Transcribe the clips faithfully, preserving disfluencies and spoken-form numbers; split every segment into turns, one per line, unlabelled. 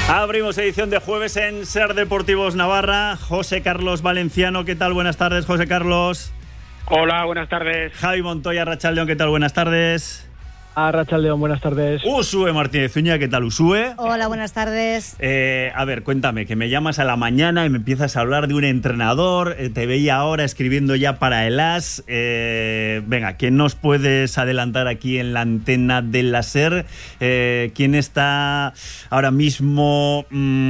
Abrimos edición de jueves en Ser Deportivos Navarra. José Carlos Valenciano, ¿qué tal? Buenas tardes, José Carlos.
Hola, buenas tardes.
Javi Montoya, Arratsaldeon, ¿qué tal? Buenas tardes.
Arratsaldeon, buenas tardes.
Usue Martínez Uña, ¿qué tal, Usue?
Hola, buenas tardes.
Eh, a ver, cuéntame, que me llamas a la mañana y me empiezas a hablar de un entrenador. Eh, te veía ahora escribiendo ya para el A S. Eh, venga, ¿quién nos puedes adelantar aquí en la antena de la SER? Eh, ¿Quién está ahora mismo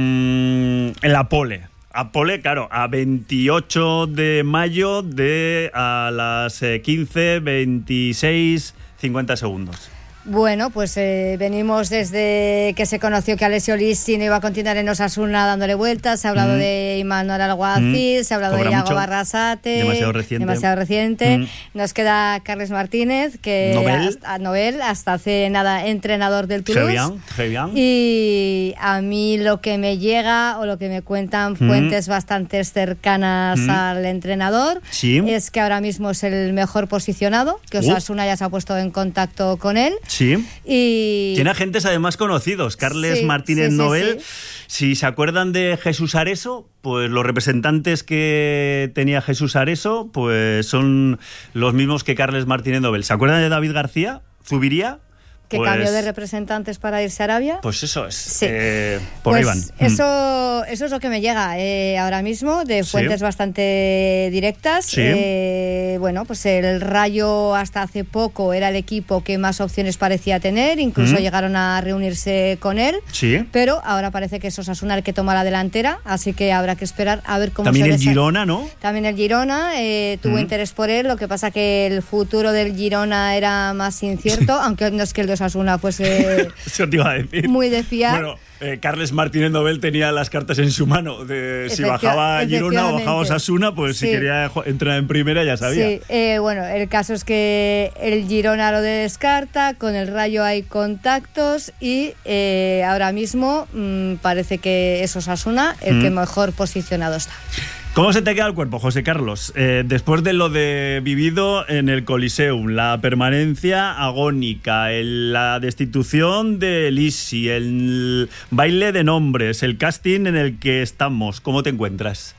mmm, en la pole? A pole, claro, a veintiocho de mayo de a las quince, veintiséis, cincuenta segundos.
Bueno, pues eh, venimos desde que se conoció que Alessio Lissi no iba a continuar en Osasuna dándole vueltas. Se ha hablado mm. de Imanol Alguacil, mm. se ha hablado Cobra de Iago Barrasate.
Demasiado reciente.
Demasiado reciente. Mm. Nos queda Carles Martínez, que
Nobel.
Hasta, Nobel, hasta hace nada entrenador del Toulouse.
Très bien, très bien.
Y a mí lo que me llega o lo que me cuentan fuentes mm. bastante cercanas mm. al entrenador
sí.
es que ahora mismo es el mejor posicionado, que Osasuna uh. ya se ha puesto en contacto con él.
Sí.
Y...
Tiene agentes además conocidos. Carles sí, Martínez sí, sí, Nobel. Sí. Si se acuerdan de Jesús Areso, pues los representantes que tenía Jesús Areso, pues son los mismos que Carles Martínez Nobel. ¿Se acuerdan de David García? ¿Zubiría?
Que
pues,
cambió de representantes para irse a Arabia.
Pues eso es.
Sí.
Eh, por
pues
ahí van.
Eso, eso es lo que me llega eh, ahora mismo, de fuentes sí. bastante directas.
Sí.
Eh, bueno, pues el Rayo hasta hace poco era el equipo que más opciones parecía tener, incluso mm. llegaron a reunirse con él.
Sí.
Pero ahora parece que es Osasuna el que toma la delantera, así que habrá que esperar a ver cómo
También
se
el Girona, ¿no?
También el Girona eh, tuvo mm. interés por él, lo que pasa que el futuro del Girona era más incierto, aunque no es que el de Osasuna fuese
Eso te iba a decir.
muy de fiar.
Bueno, eh, Carles Martínez Nobel tenía las cartas en su mano. De si bajaba a Girona o bajaba a Osasuna, pues sí. si quería entrar en primera ya sabía.
Sí, eh, bueno, el caso es que el Girona lo descarta, con el Rayo hay contactos y eh, ahora mismo mmm, parece que es Osasuna el mm. que mejor posicionado está.
¿Cómo se te queda el cuerpo, José Carlos? Eh, después de lo de vivido en el Coliseum, la permanencia agónica, el, la destitución de Lissi, el baile de nombres, el casting en el que estamos, ¿cómo te encuentras?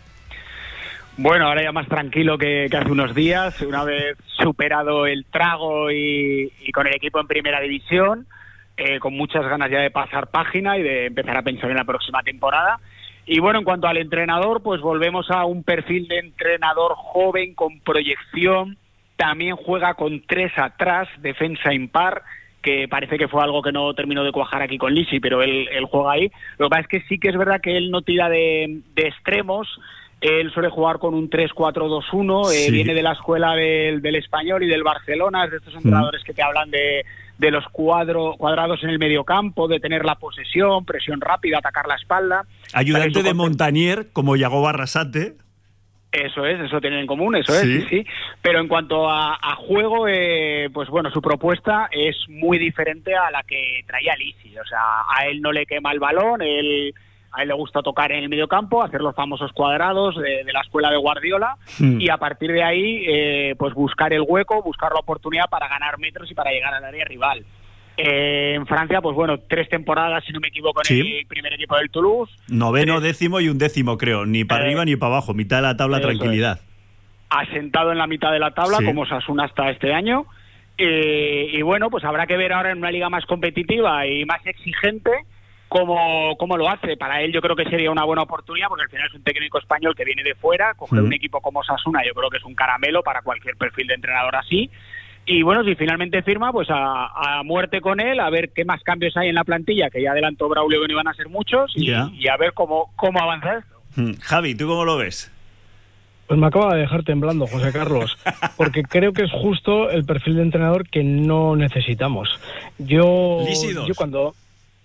Bueno, ahora ya más tranquilo que, que hace unos días, una vez superado el trago y, y con el equipo en primera división, eh, con muchas ganas ya de pasar página y de empezar a pensar en la próxima temporada. Y bueno, en cuanto al entrenador, pues volvemos a un perfil de entrenador joven con proyección. También juega con tres atrás, defensa impar, que parece que fue algo que no terminó de cuajar aquí con Lissi, pero él, él juega ahí. Lo que pasa es que sí que es verdad que él no tira de, de extremos. Él suele jugar con un tres cuatro dos uno, sí. eh, viene de la escuela del, del Español y del Barcelona, es de estos entrenadores mm. que te hablan de, de los cuadro, cuadrados en el mediocampo, de tener la posesión, presión rápida, atacar la espalda.
Ayudante de Montanier, como Iago Barrasate.
Eso es, eso tienen en común, eso es,
sí,
sí, sí. Pero en cuanto a, a juego, eh, pues bueno, su propuesta es muy diferente a la que traía Lissi. O sea, a él no le quema el balón, él... A él le gusta tocar en el mediocampo, hacer los famosos cuadrados de, de la escuela de Guardiola mm. y a partir de ahí eh, pues buscar el hueco, buscar la oportunidad para ganar metros y para llegar al área rival. Eh, en Francia, pues bueno, tres temporadas, si no me equivoco, en sí. el primer equipo del Toulouse.
Noveno,
tres.
décimo y un décimo, creo. Ni para eh, arriba ni para abajo, mitad de la tabla, tranquilidad. Es.
Asentado en la mitad de la tabla, sí. como Osasuna hasta este año. Eh, y bueno, pues habrá que ver ahora en una liga más competitiva y más exigente Cómo, cómo lo hace. Para él yo creo que sería una buena oportunidad, porque al final es un técnico español que viene de fuera, coger mm. un equipo como Osasuna, yo creo que es un caramelo para cualquier perfil de entrenador así. Y bueno, si finalmente firma, pues a, a muerte con él, a ver qué más cambios hay en la plantilla, que ya adelantó Braulio que no iban a ser muchos, y,
yeah.
y a ver cómo, cómo avanza esto.
Mm. Javi, ¿tú cómo lo ves?
Pues me acaba de dejar temblando, José Carlos, porque creo que es justo el perfil de entrenador que no necesitamos. Yo, yo cuando...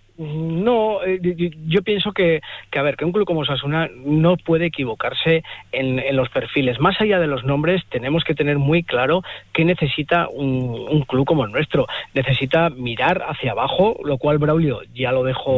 No, eh, yo, yo pienso que, que, a ver, que un club como Osasuna no puede equivocarse en, en los perfiles. Más allá de los nombres, tenemos que tener muy claro qué necesita un, un club como el nuestro. Necesita mirar hacia abajo, lo cual Braulio ya lo dejó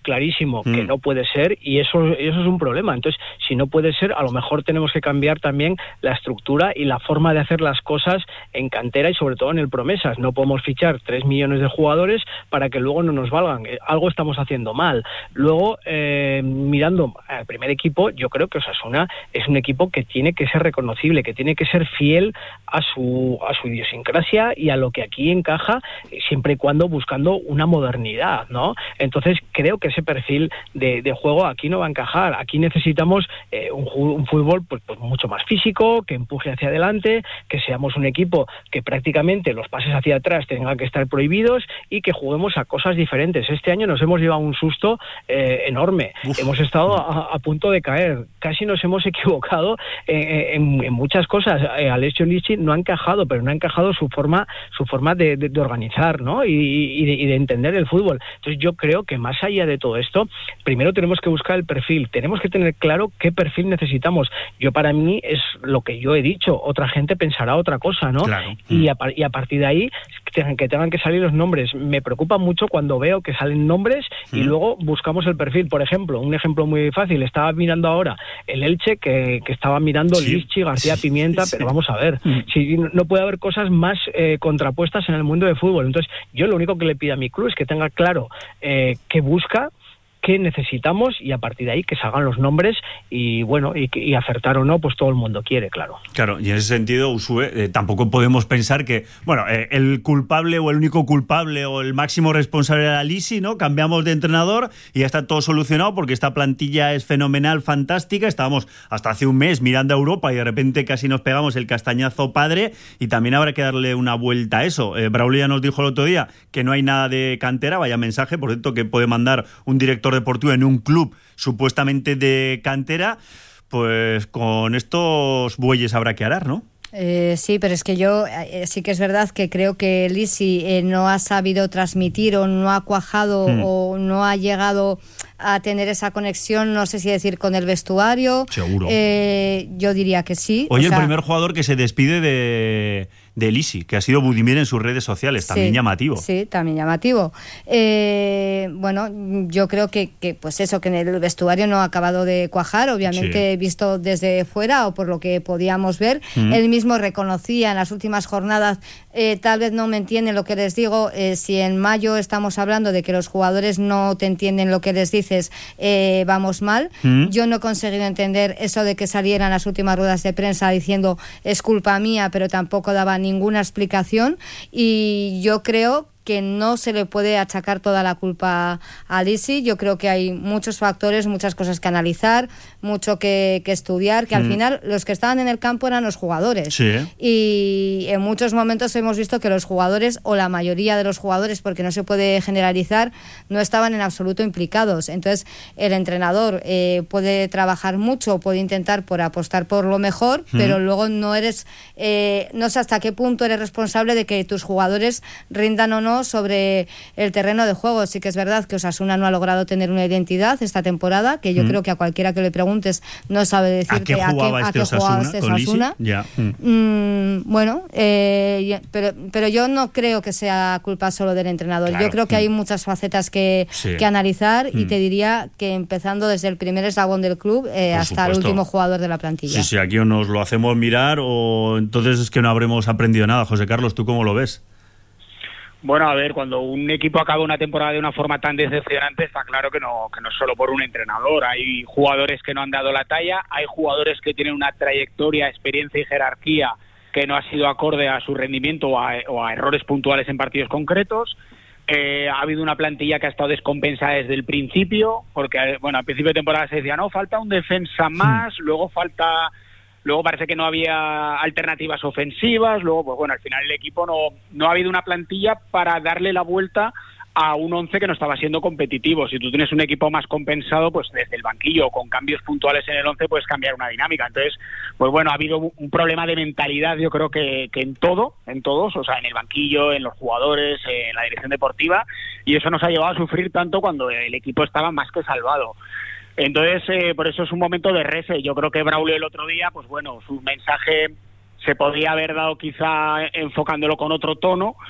clarísimo mm. que no puede ser, y eso, eso es un problema. Entonces, si no puede ser, a lo mejor tenemos que cambiar también la estructura y la forma de hacer las cosas en cantera y sobre todo en el promesas. No podemos fichar tres millones de jugadores para que luego no nos valgan. Algo estamos haciendo mal. Luego, eh, mirando al primer equipo, yo creo que Osasuna es un equipo que tiene que ser reconocible, que tiene que ser fiel a su, a su idiosincrasia y a lo que aquí encaja, siempre y cuando buscando una modernidad, ¿no? Entonces, creo que ese perfil de, de juego aquí no va a encajar. Aquí necesitamos eh, un, un fútbol pues, pues mucho más físico, que empuje hacia adelante, que seamos un equipo que prácticamente los pases hacia atrás tengan que estar prohibidos y que juguemos a cosas diferentes. Este año nos hemos llevado un susto eh, enorme. Uf. Hemos estado a, a punto de caer. Casi nos hemos equivocado eh, en, en muchas cosas. Eh, Alessio Lisi no ha encajado, pero no ha encajado su forma, su forma de, de, de organizar, ¿no? Y, y, de, y de entender el fútbol. Entonces yo creo que más allá de todo esto, primero tenemos que buscar el perfil. Tenemos que tener claro qué perfil necesitamos. Yo, para mí, es lo que yo he dicho. Otra gente pensará otra cosa, ¿no?
Claro.
Y, a, y a partir de ahí, que tengan que salir los nombres. Me preocupa mucho cuando veo que salen nombres y mm. luego buscamos el perfil. Por ejemplo, un ejemplo muy fácil. Estaba mirando ahora el Elche, que, que estaba mirando sí. Lischi, García Pimienta, sí. pero vamos a ver. Mm. Si no puede haber cosas más eh, contrapuestas en el mundo del fútbol. Entonces, yo lo único que le pido a mi club es que tenga claro eh, qué busca, qué necesitamos, y a partir de ahí que salgan los nombres y bueno, y, y acertar o no, pues todo el mundo quiere, claro.
Claro, y en ese sentido, Usue, eh, tampoco podemos pensar que, bueno, eh, el culpable o el único culpable o el máximo responsable era Lisi, ¿no? Cambiamos de entrenador y ya está todo solucionado porque esta plantilla es fenomenal, fantástica. Estábamos hasta hace un mes mirando a Europa y de repente casi nos pegamos el castañazo padre, y también habrá que darle una vuelta a eso. Eh, Braulio ya nos dijo el otro día que no hay nada de cantera, vaya mensaje, por cierto, que puede mandar un director deportivo en un club supuestamente de cantera. Pues con estos bueyes habrá que arar, ¿no?
Eh, sí, pero es que yo eh, sí que es verdad que creo que Lisi eh, no ha sabido transmitir o no ha cuajado mm. o no ha llegado a tener esa conexión, no sé si decir con el vestuario.
Seguro.
Eh, yo diría que sí.
Hoy o el sea, primer jugador que se despide de, de Lisi, que ha sido Budimir en sus redes sociales, también sí, llamativo.
Sí, también llamativo. Eh, bueno, yo creo que, que pues eso, que en el vestuario no ha acabado de cuajar, obviamente sí. visto desde fuera o por lo que podíamos ver. Mm. Él mismo reconocía en las últimas jornadas, eh, tal vez no me entienden lo que les digo, eh, si en mayo estamos hablando de que los jugadores no te entienden lo que les dices, Eh, vamos mal. ¿Mm? Yo no he conseguido entender eso de que salieran las últimas ruedas de prensa diciendo es culpa mía, pero tampoco daba ninguna explicación, y yo creo que no se le puede achacar toda la culpa a Lisi. Yo creo que hay muchos factores, muchas cosas que analizar, mucho que, que estudiar, que mm. al final los que estaban en el campo eran los jugadores.
Sí.
Y en muchos momentos hemos visto que los jugadores, o la mayoría de los jugadores, porque no se puede generalizar, no estaban en absoluto implicados. Entonces, el entrenador eh, puede trabajar mucho, puede intentar por apostar por lo mejor, mm. pero luego no eres, eh, no sé hasta qué punto eres responsable de que tus jugadores rindan o no sobre el terreno de juego. Sí que es verdad que Osasuna no ha logrado tener una identidad esta temporada, que yo mm. creo que a cualquiera que le preguntes no sabe decirte
a qué jugaba a qué,
este
a qué jugaba
este Osasuna.
Ya. Mm.
Mm, bueno, eh, pero, pero yo no creo que sea culpa solo del entrenador. Claro. Yo creo que mm. hay muchas facetas que, sí. que analizar mm. y te diría que empezando desde el primer eslabón del club eh, hasta supuesto. el último jugador de la plantilla.
Sí, sí, aquí o nos lo hacemos mirar o entonces es que no habremos aprendido nada. José Carlos, ¿tú cómo lo ves?
Bueno, a ver, cuando un equipo acaba una temporada de una forma tan decepcionante, está claro que no que no es solo por un entrenador. Hay jugadores que no han dado la talla, hay jugadores que tienen una trayectoria, experiencia y jerarquía que no ha sido acorde a su rendimiento o a, o a errores puntuales en partidos concretos. Eh, ha habido una plantilla que ha estado descompensada desde el principio, porque bueno, al principio de temporada se decía, no, falta un defensa más, sí. luego falta... Luego parece que no había alternativas ofensivas, luego, pues bueno, al final el equipo no, no ha habido una plantilla para darle la vuelta a un once que no estaba siendo competitivo. Si tú tienes un equipo más compensado, pues desde el banquillo, con cambios puntuales en el once, puedes cambiar una dinámica. Entonces, pues bueno, ha habido un problema de mentalidad, yo creo que, que en todo, en todos, o sea, en el banquillo, en los jugadores, en la dirección deportiva, y eso nos ha llevado a sufrir tanto cuando el equipo estaba más que salvado. Entonces, eh, por eso es un momento de rece. Yo creo que Braulio el otro día, pues bueno, su mensaje se podría haber dado quizá enfocándolo con otro tono.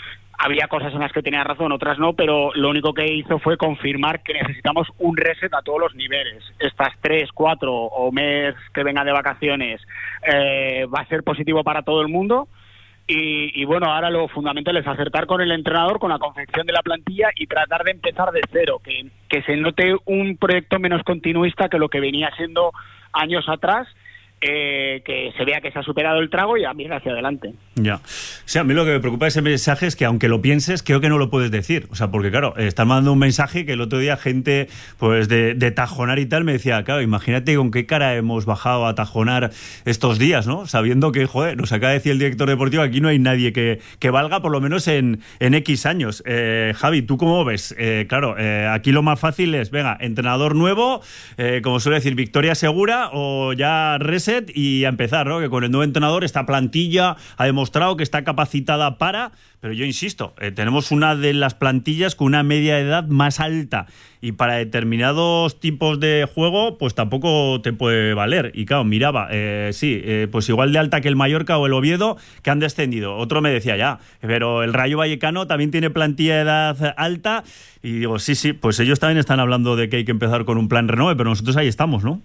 había cosas en las que tenía razón, otras no, pero lo único que hizo fue confirmar que necesitamos un reset a todos los niveles. Estas tres, cuatro o mes que venga de vacaciones eh, va a ser positivo para todo el mundo. Y, y bueno, ahora lo fundamental es acertar con el entrenador, con la confección de la plantilla y tratar de empezar de cero, que, que se note un proyecto menos continuista que lo que venía siendo años atrás. Eh, que se vea que se ha superado el trago y a mí hacia adelante.
Ya. O sea, a mí lo que me preocupa de ese mensaje es que aunque lo pienses, creo que no lo puedes decir. O sea, porque claro, estás mandando un mensaje que el otro día gente pues de, de Tajonar y tal me decía, claro, imagínate con qué cara hemos bajado a Tajonar estos días, ¿no? Sabiendo que, joder, nos acaba de decir el director deportivo, aquí no hay nadie que, que valga por lo menos en, en X años. Eh, Javi, ¿tú cómo ves? Eh, claro, eh, aquí lo más fácil es, venga, entrenador nuevo, eh, como suele decir, victoria segura o ya reset y a empezar, ¿no? Que con el nuevo entrenador esta plantilla ha demostrado que está capacitada para, pero yo insisto, eh, tenemos una de las plantillas con una media de edad más alta y para determinados tipos de juego pues tampoco te puede valer. Y claro, miraba, eh, sí, eh, pues igual de alta que el Mallorca o el Oviedo que han descendido. Otro me decía ya, pero el Rayo Vallecano también tiene plantilla de edad alta y digo, sí, sí, pues ellos también están hablando de que hay que empezar con un plan renove, pero nosotros ahí estamos, ¿no?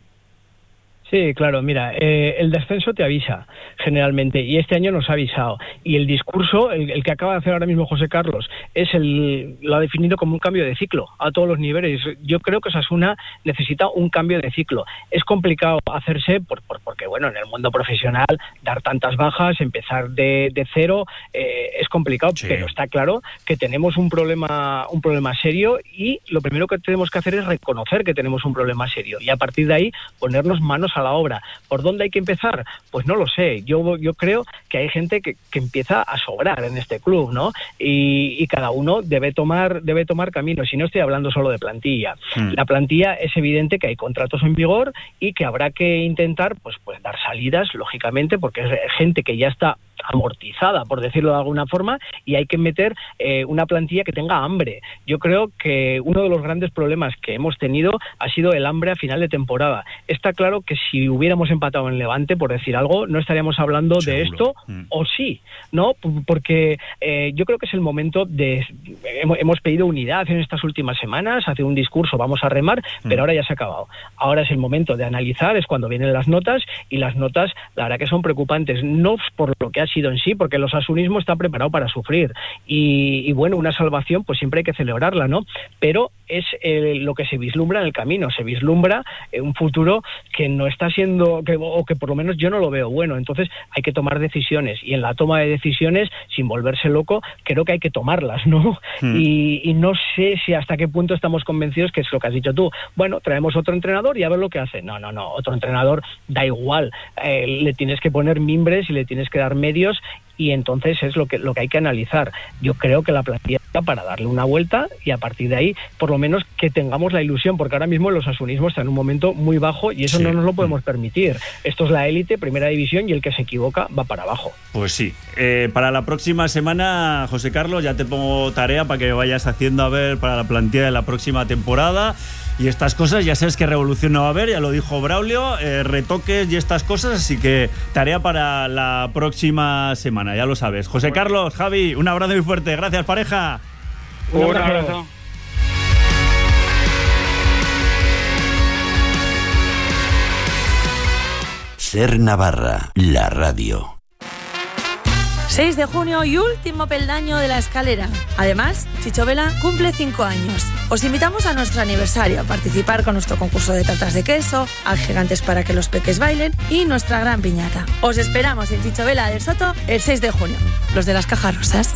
Sí, claro, mira, eh, el descenso te avisa generalmente y este año nos ha avisado y el discurso, el, el que acaba de hacer ahora mismo José Carlos, es el lo ha definido como un cambio de ciclo a todos los niveles. Yo creo que Osasuna necesita un cambio de ciclo. Es complicado hacerse por, por, porque, bueno, en el mundo profesional dar tantas bajas, empezar de, de cero, eh, es complicado, sí. Pero está claro que tenemos un problema, un problema serio y lo primero que tenemos que hacer es reconocer que tenemos un problema serio y a partir de ahí ponernos manos a la obra. ¿Por dónde hay que empezar? Pues no lo sé. Yo, yo creo que hay gente que, que empieza a sobrar en este club, ¿no? Y, y cada uno debe tomar, debe tomar caminos. Y no estoy hablando solo de plantilla. Mm. La plantilla es evidente que hay contratos en vigor y que habrá que intentar, pues, pues dar salidas, lógicamente, porque es gente que ya está amortizada, por decirlo de alguna forma, y hay que meter eh, una plantilla que tenga hambre. Yo creo que uno de los grandes problemas que hemos tenido ha sido el hambre a final de temporada. Está claro que si hubiéramos empatado en Levante, por decir algo, no estaríamos hablando Seguro. de esto, mm. o sí, ¿no? Porque eh, yo creo que es el momento de... Hemos, hemos pedido unidad en estas últimas semanas, hacer un discurso, vamos a remar, mm. pero ahora ya se ha acabado. Ahora es el momento de analizar, es cuando vienen las notas, y las notas, la verdad que son preocupantes, no por lo que ha sido en sí, porque el osasunismo está preparado para sufrir y, y bueno, una salvación pues siempre hay que celebrarla, ¿no? Pero es eh, lo que se vislumbra en el camino, se vislumbra eh, un futuro que no está siendo, que, o que por lo menos yo no lo veo bueno, entonces hay que tomar decisiones y en la toma de decisiones, sin volverse loco, creo que hay que tomarlas, ¿no? Mm. Y, y no sé si hasta qué punto estamos convencidos, que es lo que has dicho tú, bueno, traemos otro entrenador y a ver lo que hace. No, no, no, otro entrenador da igual, eh, le tienes que poner mimbres y le tienes que dar medios y entonces es lo que lo que hay que analizar. Yo creo que la plantilla para darle una vuelta y a partir de ahí, por lo menos que tengamos la ilusión, porque ahora mismo el osasunismo está en un momento muy bajo y eso sí. no nos lo podemos permitir. Esto es la élite, primera división, y el que se equivoca va para abajo.
Pues sí. Eh, para la próxima semana, José Carlos, ya te pongo tarea para que vayas haciendo a ver para la plantilla de la próxima temporada. Y estas cosas, ya sabes que revolución no va a haber, ya lo dijo Braulio, eh, retoques y estas cosas, así que tarea para la próxima semana, ya lo sabes. José Carlos, Javi, un abrazo muy fuerte, gracias pareja.
Un abrazo. Un abrazo.
Ser Navarra, la radio.
seis de junio y último peldaño de la escalera. Además, Chicho Vela cumple cinco años. Os invitamos a nuestro aniversario a participar con nuestro concurso de tartas de queso, al Gigantes para que los peques bailen y nuestra gran piñata. Os esperamos en Chicho Vela del Soto el seis de junio. Los de las cajas rosas.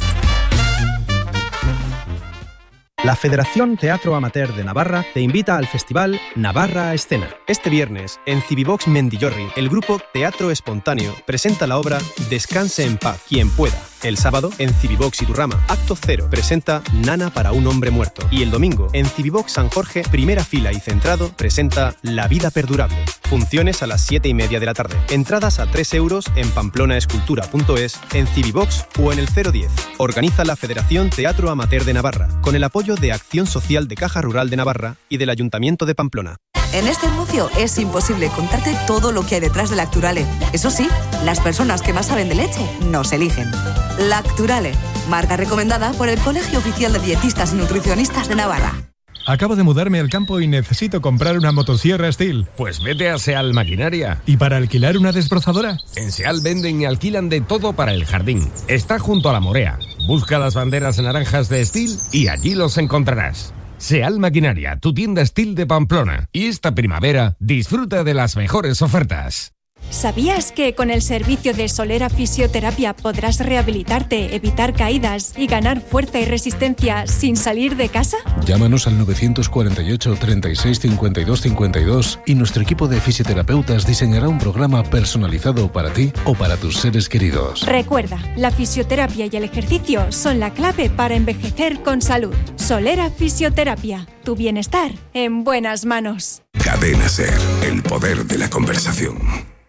La Federación Teatro Amateur de Navarra te invita al festival Navarra a Escena. Este viernes, en Cibivox Mendillorri, el grupo Teatro Espontáneo presenta la obra Descanse en paz, quien pueda. El sábado, en Cibivox Iturrama, Acto Cero, presenta Nana para un hombre muerto. Y el domingo, en Cibivox San Jorge, primera fila y centrado, presenta La vida perdurable. Funciones a las siete y media de la tarde. Entradas a tres euros en pamplona-escultura punto es, en Cibivox o en el cero diez. Organiza la Federación Teatro Amateur de Navarra, con el apoyo de Acción Social de Caja Rural de Navarra y del Ayuntamiento de Pamplona.
En este anuncio es imposible contarte todo lo que hay detrás de Lacturale. Eso sí, las personas que más saben de leche nos eligen. Lacturale, marca recomendada por el Colegio Oficial de Dietistas y Nutricionistas de Navarra.
Acabo de mudarme al campo y necesito comprar una motosierra Stihl.
Pues vete a Seal Maquinaria.
¿Y para alquilar una desbrozadora?
En Seal venden y alquilan de todo para el jardín. Está junto a la Morea. Busca las banderas naranjas de Stihl y allí los encontrarás. Seal Maquinaria, tu tienda Stihl de Pamplona. Y esta primavera, disfruta de las mejores ofertas.
¿Sabías que con el servicio de Solera Fisioterapia podrás rehabilitarte, evitar caídas y ganar fuerza y resistencia sin salir de casa?
Llámanos al novecientos cuarenta y ocho, treinta y seis, cincuenta y dos cincuenta y dos y nuestro equipo de fisioterapeutas diseñará un programa personalizado para ti o para tus seres queridos.
Recuerda, la fisioterapia y el ejercicio son la clave para envejecer con salud. Solera Fisioterapia, tu bienestar en buenas manos.
Cadena Ser, el poder de la conversación.